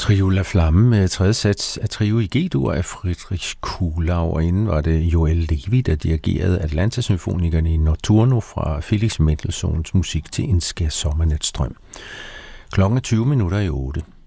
Trio La Flamme med tredje sats af Trio i G-dur af Friedrich Kuhlau, og inden var det Joel Levi, der dirigerede Atlanta-symfonikerne i Notturno fra Felix Mendelssohns musik til en skær sommernatstrøm. Klokken er 20 minutter i 8.